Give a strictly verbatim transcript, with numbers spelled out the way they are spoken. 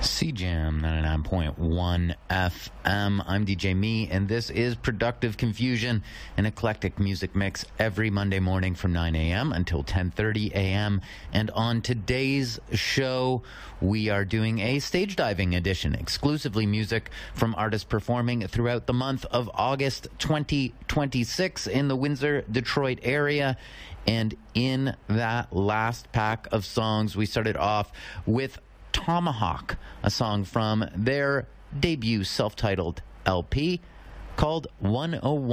C Jam ninety-nine point one F M. I'm D J Me, and this is Productive Confusion, an eclectic music mix every Monday morning from nine a.m. until ten thirty a.m. And on today's show, we are doing a stage diving edition, exclusively music from artists performing throughout the month of August twenty twenty-six in the Windsor, Detroit area. And in that last pack of songs, we started off with Tomahawk, a song from their debut self-titled L P called one oh one.